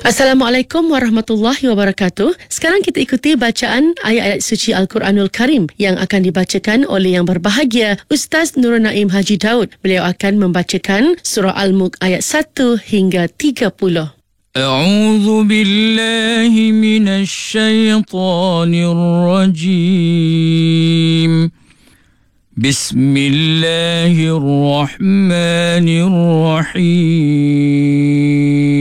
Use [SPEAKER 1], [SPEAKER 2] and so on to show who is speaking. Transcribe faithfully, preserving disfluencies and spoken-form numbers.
[SPEAKER 1] Assalamualaikum warahmatullahi wabarakatuh. Sekarang kita ikuti bacaan ayat-ayat suci Al-Quranul Karim yang akan dibacakan oleh yang berbahagia Ustaz Nurul Naim Haji Daud. Beliau akan membacakan surah Al-Mulk ayat satu hingga tiga puluh.
[SPEAKER 2] A'udzu billahi minasy syaithanir rajim. Bismillahirrahmanirrahim.